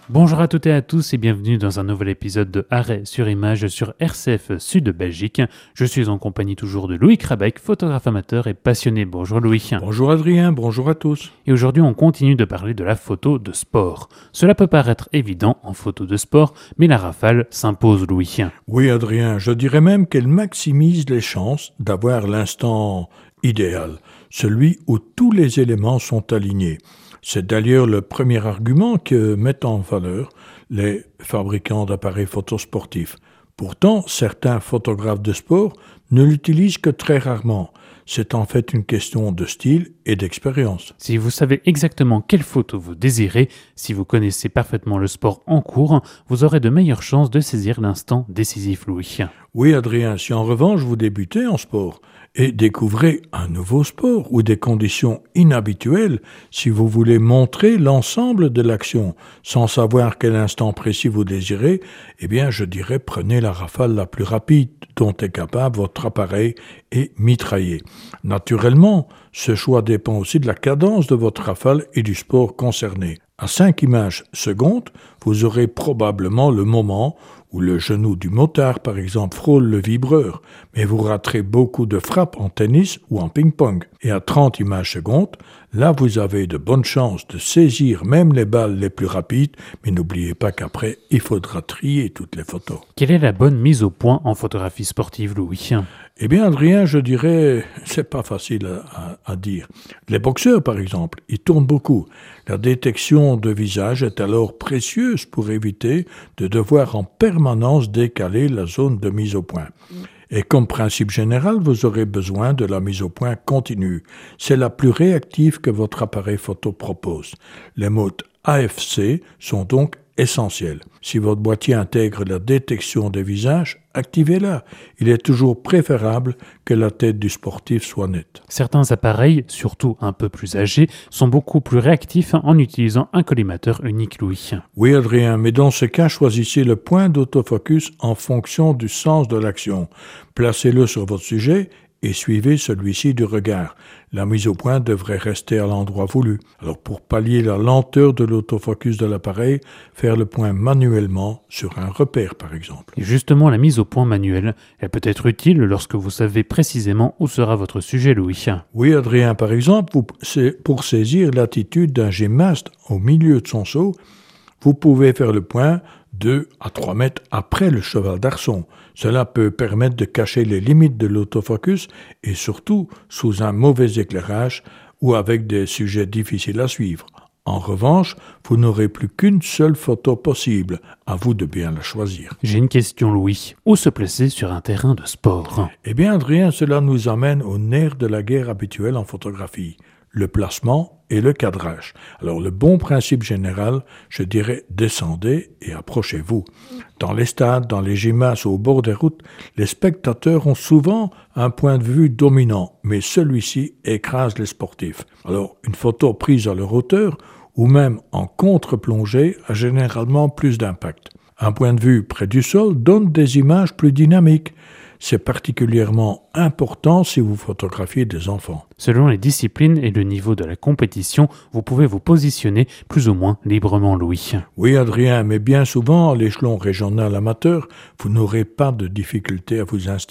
Bonjour à toutes et à tous et bienvenue dans un nouvel épisode de Arrêt sur image sur RCF Sud Belgique. Je suis en compagnie toujours de Louis Krabeck, photographe amateur et passionné. Bonjour Louis. Bonjour Adrien, bonjour à tous. Et aujourd'hui on continue de parler de la photo de sport. Cela peut paraître évident en photo de sport, mais la rafale s'impose Louis. Oui Adrien, je dirais même qu'elle maximise les chances d'avoir l'instant idéal, celui où tous les éléments sont alignés. C'est d'ailleurs le premier argument que mettent en valeur les fabricants d'appareils photosportifs. Pourtant, certains photographes de sport ne l'utilisent que très rarement. C'est en fait une question de style et d'expérience. Si vous savez exactement quelle photo vous désirez, si vous connaissez parfaitement le sport en cours, vous aurez de meilleures chances de saisir l'instant décisif Louis. Oui Adrien, si en revanche vous débutez en sport et découvrez un nouveau sport ou des conditions inhabituelles, si vous voulez montrer l'ensemble de l'action sans savoir quel instant précis vous désirez, eh bien je dirais prenez la rafale la plus rapide dont est capable votre appareil et mitraillez. Naturellement, ce choix dépend aussi de la cadence de votre rafale et du sport concerné. À 5 images secondes, vous aurez probablement le moment où le genou du motard, par exemple, frôle le vibreur, mais vous raterez beaucoup de frappes en tennis ou en ping-pong. Et à 30 images secondes, là vous avez de bonnes chances de saisir même les balles les plus rapides, mais n'oubliez pas qu'après, il faudra trier toutes les photos. Quelle est la bonne mise au point en photographie sportive Louis ? Eh bien, Adrien, je dirais, c'est pas facile à dire. Les boxeurs, par exemple, ils tournent beaucoup. La détection de visage est alors précieuse pour éviter de devoir en permanence décaler la zone de mise au point. Et comme principe général, vous aurez besoin de la mise au point continue. C'est la plus réactive que votre appareil photo propose. Les modes AFC sont donc essentiels. Si votre boîtier intègre la détection des visages, activez-la. Il est toujours préférable que la tête du sportif soit nette. Certains appareils, surtout un peu plus âgés, sont beaucoup plus réactifs en utilisant un collimateur unique Louis. Oui Adrien, mais dans ce cas, choisissez le point d'autofocus en fonction du sens de l'action. Placez-le sur votre sujet et suivez celui-ci du regard. La mise au point devrait rester à l'endroit voulu. Alors pour pallier la lenteur de l'autofocus de l'appareil, faire le point manuellement sur un repère par exemple. Et justement, la mise au point manuelle, elle peut être utile lorsque vous savez précisément où sera votre sujet Louis. Oui Adrien, par exemple, pour saisir l'attitude d'un gymnaste au milieu de son saut, vous pouvez faire le point 2 à 3 mètres après le cheval d'arçon. Cela peut permettre de cacher les limites de l'autofocus et surtout sous un mauvais éclairage ou avec des sujets difficiles à suivre. En revanche, vous n'aurez plus qu'une seule photo possible. À vous de bien la choisir. J'ai une question Louis. Où se placer sur un terrain de sport ? Eh bien Adrien, cela nous amène au nerf de la guerre habituelle en photographie. Le placement et le cadrage. Alors le bon principe général, je dirais descendez et approchez-vous. Dans les stades, dans les gymnases ou au bord des routes, les spectateurs ont souvent un point de vue dominant, mais celui-ci écrase les sportifs. Alors une photo prise à leur hauteur ou même en contre-plongée a généralement plus d'impact. Un point de vue près du sol donne des images plus dynamiques. C'est particulièrement important si vous photographiez des enfants. Selon les disciplines et le niveau de la compétition, vous pouvez vous positionner plus ou moins librement, Louis. Oui, Adrien, mais bien souvent, à l'échelon régional amateur, vous n'aurez pas de difficulté à vous installer.